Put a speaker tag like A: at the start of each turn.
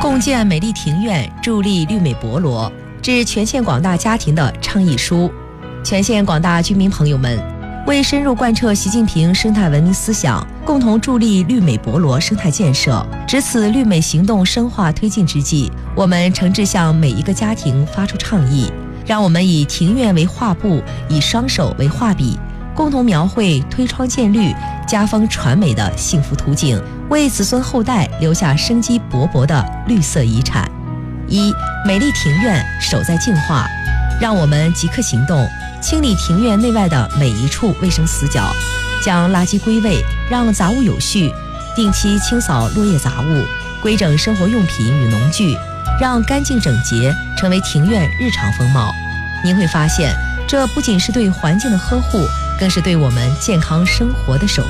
A: 共建美丽庭院，助力绿美博罗，致全县广大家庭的倡议书。全县广大居民朋友们，为深入贯彻习近平生态文明思想，共同助力绿美博罗生态建设，值此绿美行动深化推进之际，我们诚挚向每一个家庭发出倡议，让我们以庭院为画布，以双手为画笔，共同描绘推窗见绿、家风传美的幸福图景，为子孙后代留下生机勃勃的绿色遗产。一、美丽庭院守在净化，让我们即刻行动，清理庭院内外的每一处卫生死角，将垃圾归位，让杂物有序，定期清扫落叶杂物，规整生活用品与农具，让干净整洁成为庭院日常风貌。您会发现，这不仅是对环境的呵护，更是对我们健康生活的守护。